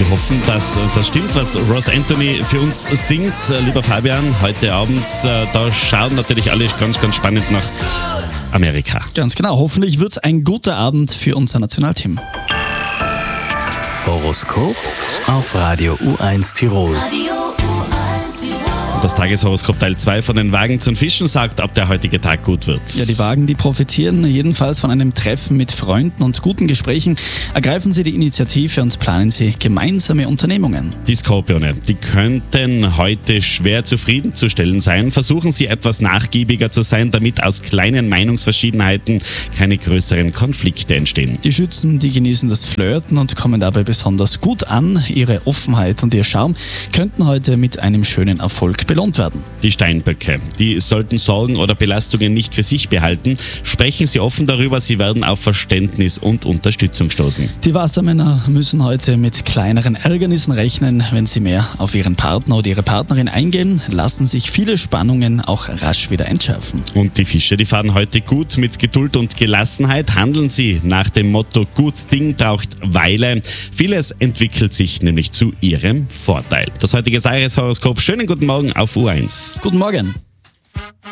Wir hoffen, dass das stimmt, was Ross Anthony für uns singt. Lieber Fabian, heute Abend, da schauen natürlich alle ganz, ganz spannend nach Amerika. Ganz genau. Hoffentlich wird es ein guter Abend für unser Nationalteam. Horoskop auf Radio U1 Tirol. Das Tageshoroskop Teil 2 von den Wagen zum Fischen sagt, ob der heutige Tag gut wird. Ja, die Wagen, die profitieren jedenfalls von einem Treffen mit Freunden und guten Gesprächen. Ergreifen Sie die Initiative und planen Sie gemeinsame Unternehmungen. Die Skorpione, die könnten heute schwer zufriedenzustellen sein. Versuchen Sie etwas nachgiebiger zu sein, damit aus kleinen Meinungsverschiedenheiten keine größeren Konflikte entstehen. Die Schützen, die genießen das Flirten und kommen dabei besonders gut an. Ihre Offenheit und ihr Charme könnten heute mit einem schönen Erfolg belohnt werden. Die Steinböcke, die sollten Sorgen oder Belastungen nicht für sich behalten. Sprechen Sie offen darüber, Sie werden auf Verständnis und Unterstützung stoßen. Die Wassermänner müssen heute mit kleineren Ärgernissen rechnen. Wenn sie mehr auf ihren Partner oder ihre Partnerin eingehen, lassen sich viele Spannungen auch rasch wieder entschärfen. Und die Fische, die fahren heute gut mit Geduld und Gelassenheit. Handeln Sie nach dem Motto, gut Ding braucht Weile. Vieles entwickelt sich nämlich zu Ihrem Vorteil. Das heutige Tageshoroskop. Schönen guten Morgen auf U1. Guten Morgen.